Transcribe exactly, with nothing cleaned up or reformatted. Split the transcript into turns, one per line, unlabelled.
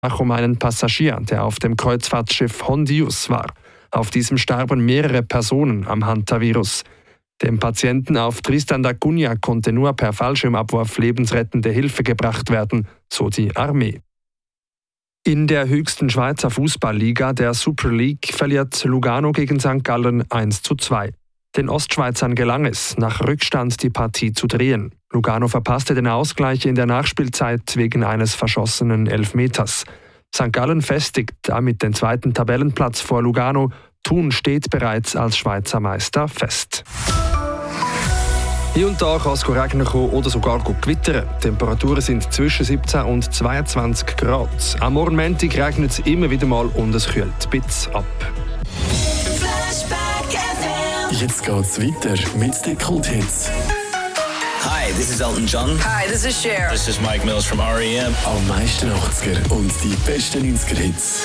um einen Passagier, der auf dem Kreuzfahrtschiff Hondius war. Auf diesem starben mehrere Personen am Hantavirus. Dem Patienten auf Tristan da Cunha konnte nur per Fallschirmabwurf lebensrettende Hilfe gebracht werden, so die Armee. In der höchsten Schweizer Fußballliga, der Super League, verliert Lugano gegen Sankt Gallen eins zu zwei. Den Ostschweizern gelang es, nach Rückstand die Partie zu drehen. Lugano verpasste den Ausgleich in der Nachspielzeit wegen eines verschossenen Elfmeters. Sankt Gallen festigt damit den zweiten Tabellenplatz vor Lugano. Thun steht bereits als Schweizer Meister fest. Hier und da kann es regnen oder sogar gewittern. Die Temperaturen sind zwischen siebzehn und zweiundzwanzig Grad. Am Morgen Montag regnet es immer wieder mal und es kühlt ein bisschen ab.
Jetzt geht's weiter mit den Kulthits.
Hi, this is Elton John.
Hi, this is Cher.
This is Mike Mills from R E M.
Am meisten achtziger und die besten neunziger Hits.